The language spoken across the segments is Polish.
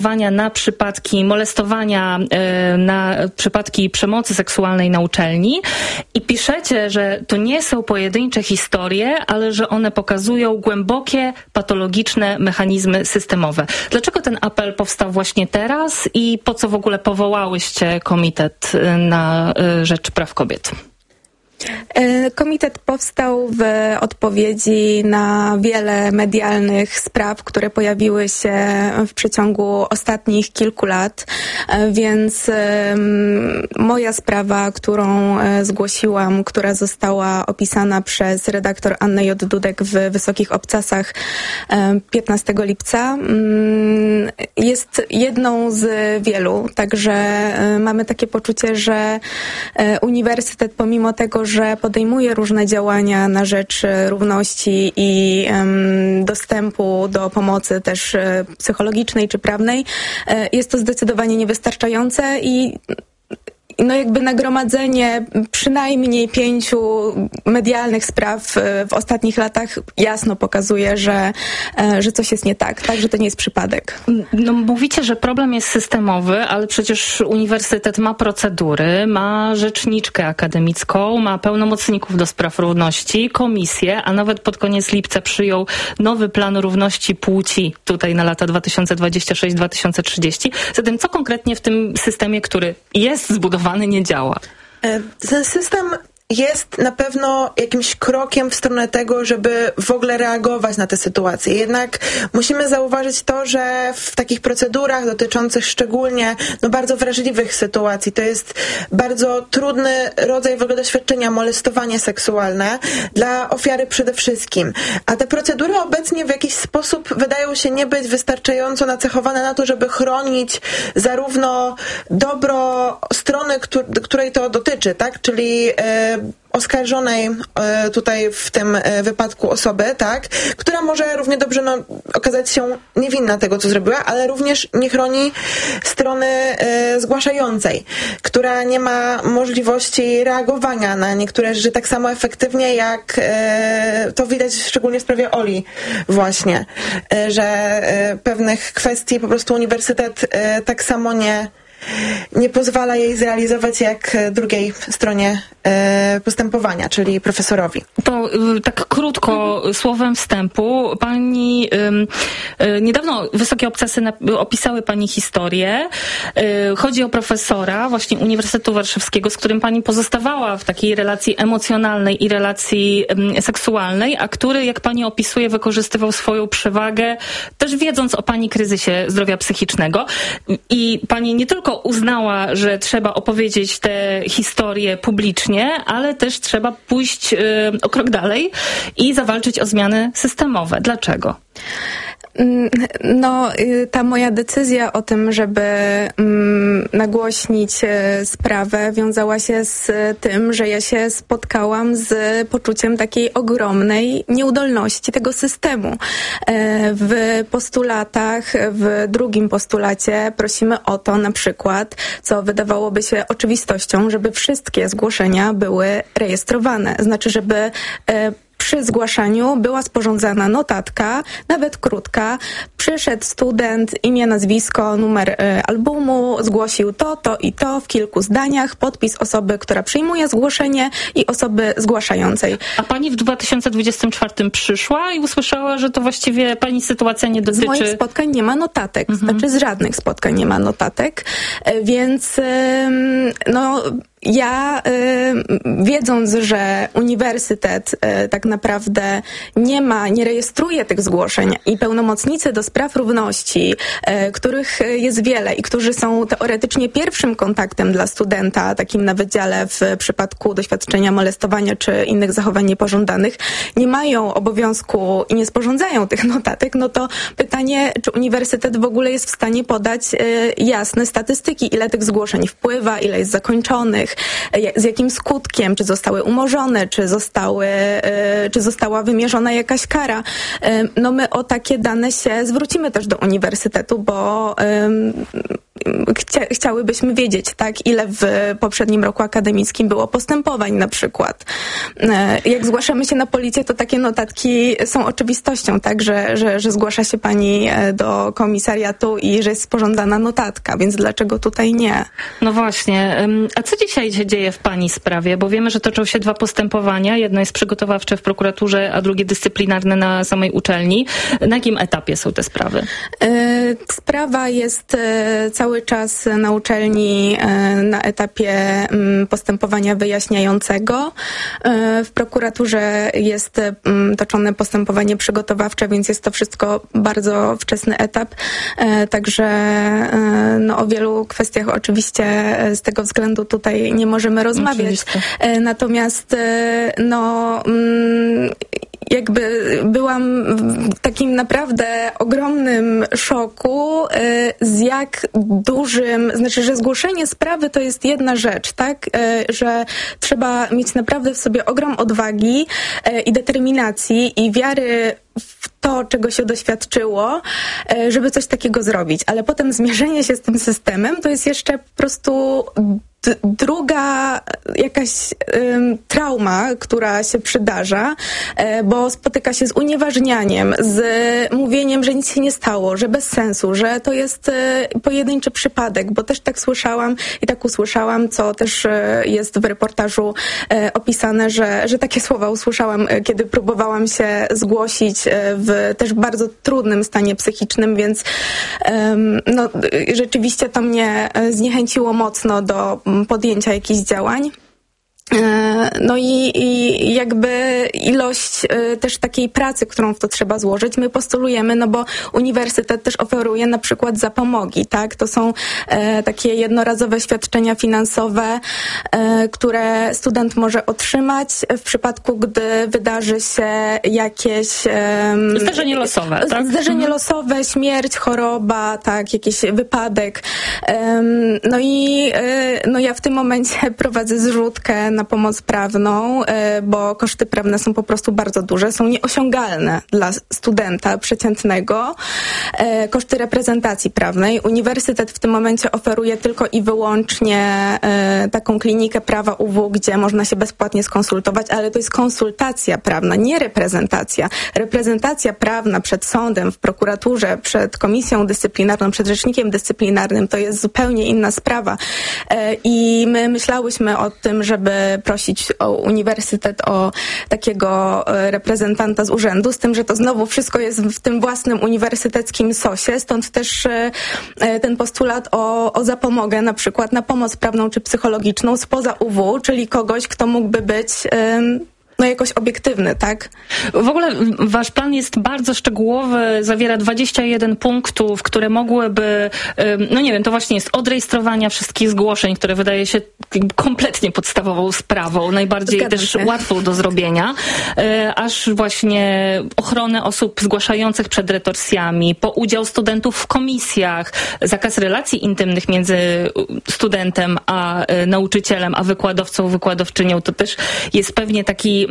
na przypadki molestowania, na przypadki przemocy seksualnej na uczelni i piszecie, że to nie są pojedyncze historie, ale że one pokazują głębokie, patologiczne mechanizmy systemowe. Dlaczego ten apel powstał właśnie teraz i po co w ogóle powołałyście Komitet na Rzecz Praw Kobiet? Komitet powstał w odpowiedzi na wiele medialnych spraw, które pojawiły się w przeciągu ostatnich kilku lat, więc moja sprawa, którą zgłosiłam, która została opisana przez redaktor Annę J. Dudek w Wysokich Obcasach 15 lipca, jest jedną z wielu, także mamy takie poczucie, że uniwersytet pomimo tego, że podejmuje różne działania na rzecz równości i dostępu do pomocy też psychologicznej czy prawnej, jest to zdecydowanie niewystarczające i jakby nagromadzenie przynajmniej 5 medialnych spraw w ostatnich latach jasno pokazuje, że coś jest nie tak, że to nie jest przypadek. No, mówicie, że problem jest systemowy, ale przecież uniwersytet ma procedury, ma rzeczniczkę akademicką, ma pełnomocników do spraw równości, komisję, a nawet pod koniec lipca przyjął nowy plan równości płci tutaj na lata 2026-2030. Zatem co konkretnie w tym systemie, który jest zbudowany, nie działa? Ten system jest na pewno jakimś krokiem w stronę tego, żeby w ogóle reagować na tę sytuację. Jednak musimy zauważyć to, że w takich procedurach dotyczących szczególnie bardzo wrażliwych sytuacji, to jest bardzo trudny rodzaj w ogóle doświadczenia, molestowanie seksualne dla ofiary przede wszystkim. A te procedury obecnie w jakiś sposób wydają się nie być wystarczająco nacechowane na to, żeby chronić zarówno dobro strony, której to dotyczy, tak? Czyli oskarżonej tutaj w tym wypadku osoby, tak, która może równie dobrze okazać się niewinna tego, co zrobiła, ale również nie chroni strony zgłaszającej, która nie ma możliwości reagowania na niektóre rzeczy tak samo efektywnie, jak to widać szczególnie w sprawie Oli właśnie, że pewnych kwestii po prostu uniwersytet tak samo nie pozwala jej zrealizować jak drugiej stronie postępowania, czyli profesorowi. To tak krótko słowem wstępu. Pani niedawno Wysokie Obcasy opisały pani historię. Chodzi o profesora właśnie Uniwersytetu Warszawskiego, z którym pani pozostawała w takiej relacji emocjonalnej i relacji seksualnej, a który, jak pani opisuje, wykorzystywał swoją przewagę, też wiedząc o pani kryzysie zdrowia psychicznego. I pani nie tylko uznała, że trzeba opowiedzieć tę historię publicznie, ale też trzeba pójść o krok dalej i zawalczyć o zmiany systemowe. Dlaczego? Ta moja decyzja o tym, żeby nagłośnić sprawę, wiązała się z tym, że ja się spotkałam z poczuciem takiej ogromnej nieudolności tego systemu. W postulatach, w drugim postulacie prosimy o to na przykład, co wydawałoby się oczywistością, żeby wszystkie zgłoszenia były rejestrowane. Znaczy, żeby przy zgłaszaniu była sporządzana notatka, nawet krótka. Przyszedł student, imię, nazwisko, numer albumu, zgłosił to i to w kilku zdaniach, podpis osoby, która przyjmuje zgłoszenie i osoby zgłaszającej. A pani w 2024 przyszła i usłyszała, że to właściwie pani sytuacja nie dotyczy... Z moich spotkań nie ma notatek, znaczy z żadnych spotkań nie ma notatek, więc ja, wiedząc, że uniwersytet tak naprawdę nie rejestruje tych zgłoszeń i pełnomocnicy do spraw równości, których jest wiele i którzy są teoretycznie pierwszym kontaktem dla studenta, takim na wydziale w przypadku doświadczenia molestowania czy innych zachowań niepożądanych, nie mają obowiązku i nie sporządzają tych notatek, to pytanie, czy uniwersytet w ogóle jest w stanie podać jasne statystyki, ile tych zgłoszeń wpływa, ile jest zakończonych, z jakim skutkiem, czy zostały umorzone, czy została wymierzona jakaś kara. My o takie dane się zwrócimy też do uniwersytetu, bo chciałybyśmy wiedzieć, tak, ile w poprzednim roku akademickim było postępowań na przykład. Jak zgłaszamy się na policję, to takie notatki są oczywistością, tak, że zgłasza się pani do komisariatu i że jest sporządzana notatka, więc dlaczego tutaj nie? No właśnie. A co dzisiaj się dzieje w pani sprawie? Bo wiemy, że toczą się 2 postępowania. Jedno jest przygotowawcze w prokuraturze, a drugie dyscyplinarne na samej uczelni. Na jakim etapie są te sprawy? Sprawa jest cały czas na uczelni na etapie postępowania wyjaśniającego. W prokuraturze jest toczone postępowanie przygotowawcze, więc jest to wszystko bardzo wczesny etap. Także o wielu kwestiach oczywiście z tego względu tutaj nie możemy rozmawiać. Oczywiście. Natomiast jakby byłam w takim naprawdę ogromnym szoku, z jak dużym, znaczy, że zgłoszenie sprawy to jest jedna rzecz, tak? Że trzeba mieć naprawdę w sobie ogrom odwagi i determinacji i wiary w to, czego się doświadczyło, żeby coś takiego zrobić. Ale potem zmierzenie się z tym systemem to jest jeszcze po prostu druga jakaś trauma, która się przydarza, bo spotyka się z unieważnianiem, z mówieniem, że nic się nie stało, że bez sensu, że to jest pojedynczy przypadek, bo też tak słyszałam i tak usłyszałam, co też jest w reportażu opisane, że takie słowa usłyszałam, kiedy próbowałam się zgłosić w też bardzo trudnym stanie psychicznym, więc rzeczywiście to mnie zniechęciło mocno do podjęcia jakichś działań. No i jakby ilość też takiej pracy, którą w to trzeba złożyć, my postulujemy, bo uniwersytet też oferuje na przykład zapomogi, tak? To są takie jednorazowe świadczenia finansowe, które student może otrzymać w przypadku, gdy wydarzy się jakieś... Zdarzenie losowe, tak? Zdarzenie losowe, śmierć, choroba, tak, jakiś wypadek. Ja w tym momencie prowadzę zrzutkę na pomoc prawną, bo koszty prawne są po prostu bardzo duże, są nieosiągalne dla studenta przeciętnego. Koszty reprezentacji prawnej. Uniwersytet w tym momencie oferuje tylko i wyłącznie taką klinikę prawa UW, gdzie można się bezpłatnie skonsultować, ale to jest konsultacja prawna, nie reprezentacja. Reprezentacja prawna przed sądem, w prokuraturze, przed komisją dyscyplinarną, przed rzecznikiem dyscyplinarnym to jest zupełnie inna sprawa. I my myślałyśmy o tym, żeby prosić o uniwersytet, o takiego reprezentanta z urzędu, z tym, że to znowu wszystko jest w tym własnym uniwersyteckim sosie, stąd też ten postulat o zapomogę, na przykład na pomoc prawną czy psychologiczną spoza UW, czyli kogoś, kto mógłby być jakoś obiektywny, tak? W ogóle wasz plan jest bardzo szczegółowy, zawiera 21 punktów, które mogłyby, to właśnie jest od rejestrowania wszystkich zgłoszeń, które wydaje się kompletnie podstawową sprawą, najbardziej też łatwą do zrobienia, aż właśnie ochronę osób zgłaszających przed retorsjami, po udział studentów w komisjach, zakaz relacji intymnych między studentem a nauczycielem, a wykładowcą, wykładowczynią. To też jest pewnie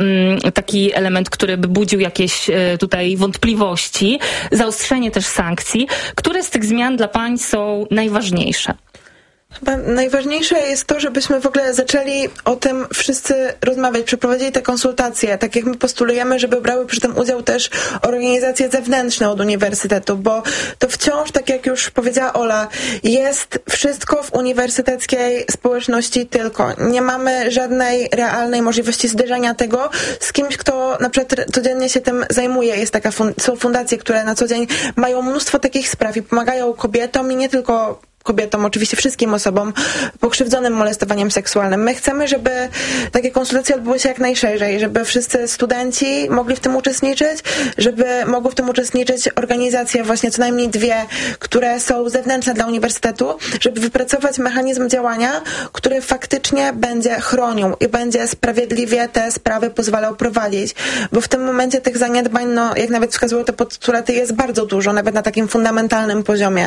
taki element, który by budził jakieś tutaj wątpliwości. Zaostrzenie też sankcji. Które z tych zmian dla pań są najważniejsze? Chyba najważniejsze jest to, żebyśmy w ogóle zaczęli o tym wszyscy rozmawiać, przeprowadzili te konsultacje, tak jak my postulujemy, żeby brały przy tym udział też organizacje zewnętrzne od uniwersytetu, bo to wciąż, tak jak już powiedziała Ola, jest wszystko w uniwersyteckiej społeczności tylko. Nie mamy żadnej realnej możliwości zderzenia tego z kimś, kto na przykład codziennie się tym zajmuje. Są fundacje, które na co dzień mają mnóstwo takich spraw i pomagają kobietom i nie tylko kobietom, oczywiście wszystkim osobom pokrzywdzonym molestowaniem seksualnym. My chcemy, żeby takie konsultacje odbyły się jak najszerzej, żeby wszyscy studenci mogli w tym uczestniczyć, żeby mogły w tym uczestniczyć organizacje, właśnie co najmniej 2, które są zewnętrzne dla uniwersytetu, żeby wypracować mechanizm działania, który faktycznie będzie chronił i będzie sprawiedliwie te sprawy pozwalał prowadzić. Bo w tym momencie tych zaniedbań, jak nawet wskazują te postulaty, jest bardzo dużo, nawet na takim fundamentalnym poziomie.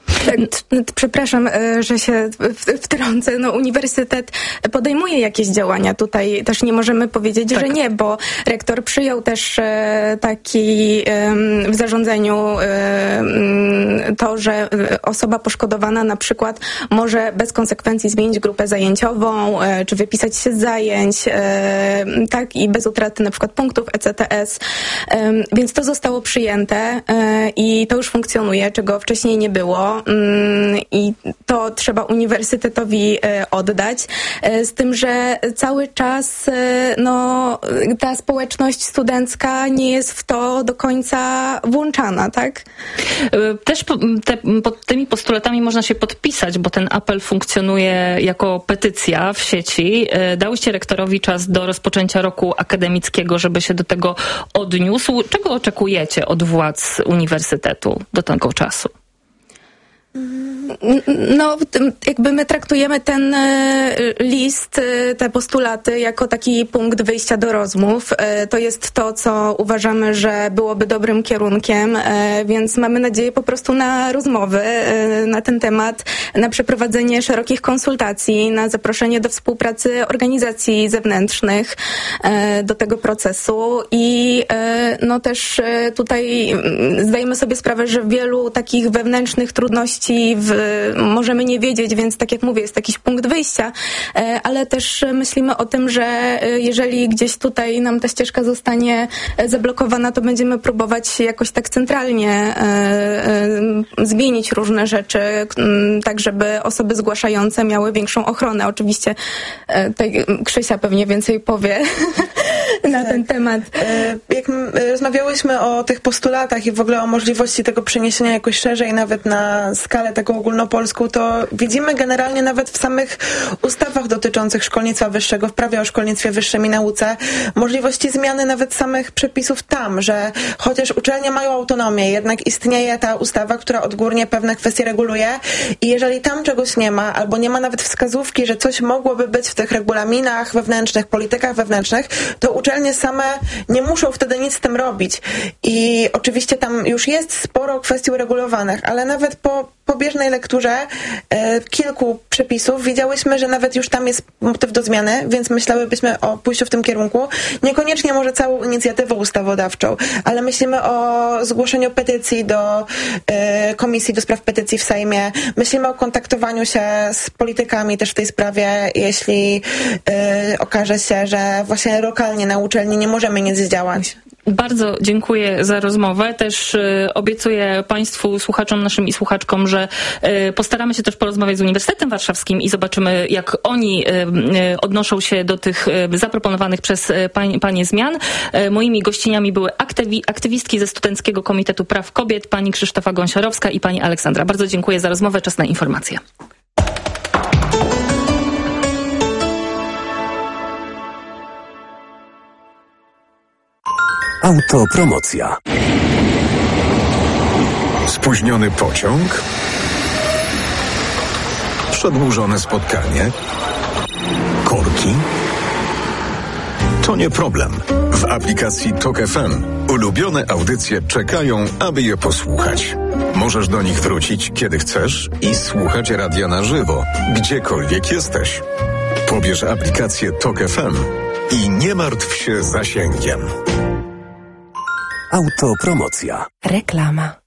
Tak, przepraszam, że się wtrącę. No, uniwersytet podejmuje jakieś działania. Tutaj też nie możemy powiedzieć, że nie, bo rektor przyjął też taki w zarządzeniu to, że osoba poszkodowana na przykład może bez konsekwencji zmienić grupę zajęciową, czy wypisać się z zajęć, tak, i bez utraty na przykład punktów ECTS. Więc to zostało przyjęte i to już funkcjonuje, czego wcześniej nie było. I to trzeba uniwersytetowi oddać, z tym, że cały czas ta społeczność studencka nie jest w to do końca włączana, tak? Też pod tymi postulatami można się podpisać, bo ten apel funkcjonuje jako petycja w sieci. Dałyście rektorowi czas do rozpoczęcia roku akademickiego, żeby się do tego odniósł. Czego oczekujecie od władz uniwersytetu do tego czasu? No, jakby my traktujemy ten list, te postulaty jako taki punkt wyjścia do rozmów. To jest to, co uważamy, że byłoby dobrym kierunkiem, więc mamy nadzieję po prostu na rozmowy na ten temat, na przeprowadzenie szerokich konsultacji, na zaproszenie do współpracy organizacji zewnętrznych do tego procesu i no też tutaj zdajemy sobie sprawę, że wielu takich wewnętrznych trudności możemy nie wiedzieć, więc tak jak mówię, jest jakiś punkt wyjścia, ale też myślimy o tym, że jeżeli gdzieś tutaj nam ta ścieżka zostanie zablokowana, to będziemy próbować jakoś tak centralnie zmienić różne rzeczy, tak żeby osoby zgłaszające miały większą ochronę. Oczywiście tutaj Krzysia pewnie więcej powie na ten temat. Jak rozmawiałyśmy o tych postulatach i w ogóle o możliwości tego przeniesienia jakoś szerzej, nawet na skalę taką ogólnopolską, to widzimy generalnie nawet w samych ustawach dotyczących szkolnictwa wyższego, w prawie o szkolnictwie wyższym i nauce, możliwości zmiany nawet samych przepisów tam, że chociaż uczelnie mają autonomię, jednak istnieje ta ustawa, która odgórnie pewne kwestie reguluje i jeżeli tam czegoś nie ma, albo nie ma nawet wskazówki, że coś mogłoby być w tych regulaminach wewnętrznych, politykach wewnętrznych, to uczelnie same nie muszą wtedy nic z tym robić. I oczywiście tam już jest sporo kwestii uregulowanych, ale nawet po pobieżnej lekturze kilku przepisów widziałyśmy, że nawet już tam jest motyw do zmiany, więc myślałybyśmy o pójściu w tym kierunku. Niekoniecznie może całą inicjatywą ustawodawczą, ale myślimy o zgłoszeniu petycji do Komisji do Spraw Petycji w Sejmie. Myślimy o kontaktowaniu się z politykami też w tej sprawie, jeśli okaże się, że właśnie lokalnie na uczelni nie możemy nic zdziałać. Bardzo dziękuję za rozmowę. Też obiecuję Państwu, słuchaczom naszym i słuchaczkom, że postaramy się też porozmawiać z Uniwersytetem Warszawskim i zobaczymy, jak oni odnoszą się do tych zaproponowanych przez Panie zmian. Moimi gościniami były aktywistki ze Studenckiego Komitetu Praw Kobiet, pani Krzysztofa Gąsiorowska i pani Aleksandra. Bardzo dziękuję za rozmowę. Czas na informacje. Autopromocja. Spóźniony pociąg? Przedłużone spotkanie? Korki? To nie problem. W aplikacji TOK FM ulubione audycje czekają, aby je posłuchać. Możesz do nich wrócić, kiedy chcesz i słuchać radia na żywo, gdziekolwiek jesteś. Pobierz aplikację TOK FM i nie martw się zasięgiem. Autopromocja. Reklama.